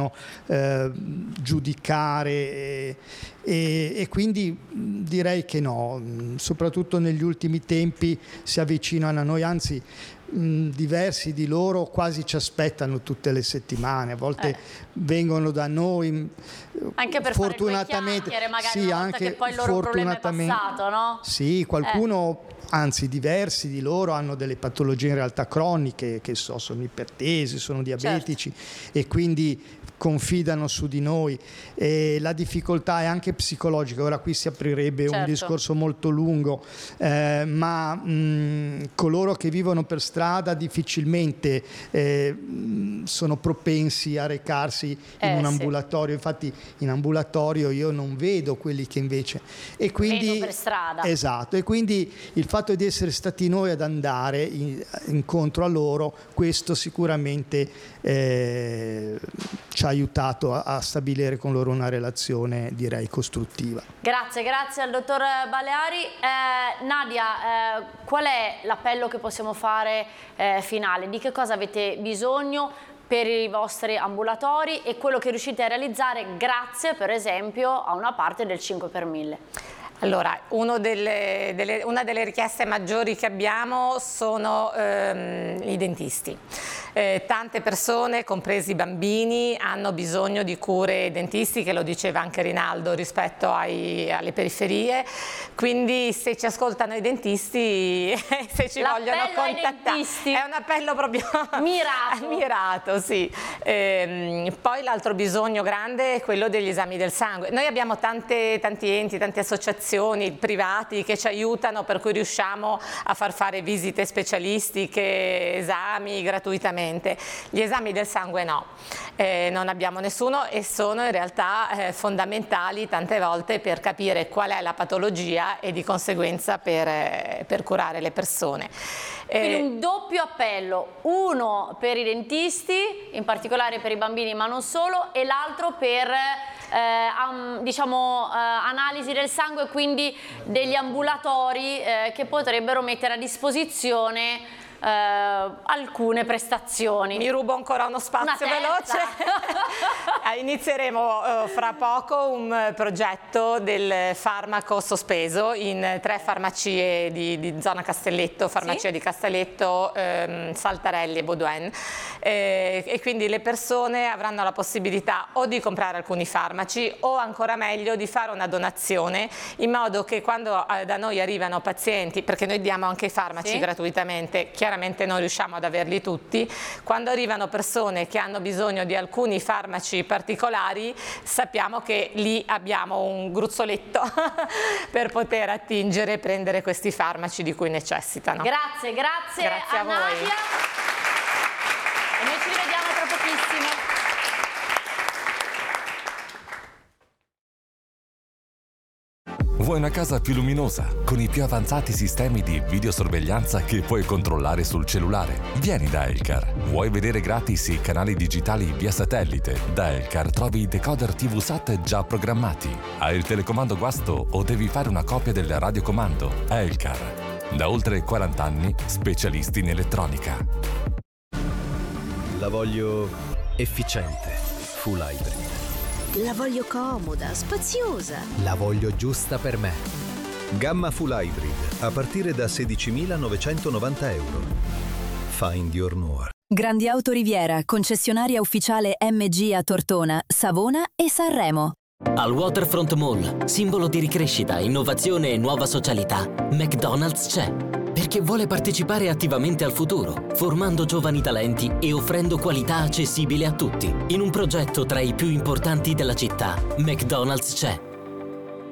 possono giudicare e quindi direi che no, soprattutto negli ultimi tempi si avvicinano a noi, anzi diversi di loro quasi ci aspettano tutte le settimane, a volte vengono da noi anche per fortunatamente fare magari sì, una volta anche che poi il loro problema è passato, no? Sì, qualcuno anzi diversi di loro hanno delle patologie in realtà croniche, che sono ipertesi, sono diabetici, certo, e quindi confidano su di noi, e la difficoltà è anche psicologica. Ora qui si aprirebbe un discorso molto lungo, ma coloro che vivono per strada difficilmente sono propensi a recarsi in un ambulatorio. Infatti in ambulatorio io non vedo quelli che invece, e quindi per strada. Esatto, e quindi il fatto di essere stati noi ad andare incontro a loro, questo sicuramente ci ha aiutato a stabilire con loro una relazione, direi, costruttiva. Grazie al dottor Baleari. Nadia, qual è l'appello che possiamo fare finale? Di che cosa avete bisogno per i vostri ambulatori e quello che riuscite a realizzare grazie, per esempio, a una parte del 5 per 1000? Allora, una delle richieste maggiori che abbiamo sono i dentisti. Tante persone, compresi i bambini, hanno bisogno di cure dentistiche, lo diceva anche Rinaldo, rispetto alle periferie, quindi se ci ascoltano i dentisti, se ci vogliono contattare, è un appello proprio mirato, sì. Poi l'altro bisogno grande è quello degli esami del sangue. Noi abbiamo tanti enti, tante associazioni privati che ci aiutano, per cui riusciamo a far fare visite specialistiche, esami gratuitamente. Gli esami del sangue no, non abbiamo nessuno, e sono in realtà fondamentali tante volte per capire qual è la patologia e di conseguenza per curare le persone. Quindi un doppio appello, uno per i dentisti, in particolare per i bambini ma non solo, e l'altro per analisi del sangue, quindi degli ambulatori che potrebbero mettere a disposizione alcune prestazioni. Mi rubo ancora uno spazio veloce. Inizieremo fra poco un progetto del farmaco sospeso in 3 farmacie di zona Castelletto, farmacia di Castelletto, Saltarelli e Baudouin, e quindi le persone avranno la possibilità o di comprare alcuni farmaci o ancora meglio di fare una donazione, in modo che quando da noi arrivano pazienti, perché noi diamo anche i farmaci gratuitamente, chiaramente non riusciamo ad averli tutti, quando arrivano persone che hanno bisogno di alcuni farmaci particolari, sappiamo che lì abbiamo un gruzzoletto per poter attingere e prendere questi farmaci di cui necessitano. Grazie a voi. Nadia. E noi ci rivediamo tra pochissimo. Vuoi una casa più luminosa, con i più avanzati sistemi di videosorveglianza che puoi controllare sul cellulare? Vieni da Elcar. Vuoi vedere gratis i canali digitali via satellite? Da Elcar trovi i decoder TV SAT già programmati. Hai il telecomando guasto o devi fare una copia del radiocomando? Elcar. Da oltre 40 anni, specialisti in elettronica. La voglio efficiente, full hybrid. La voglio comoda, spaziosa. La voglio giusta per me. Gamma full hybrid, a partire da 16.990 euro. Find your more. Grandi Auto Riviera, concessionaria ufficiale MG a Tortona, Savona e Sanremo. Al Waterfront Mall, simbolo di ricrescita, innovazione e nuova socialità, McDonald's c'è. Perché vuole partecipare attivamente al futuro, formando giovani talenti e offrendo qualità accessibile a tutti. In un progetto tra i più importanti della città, McDonald's c'è.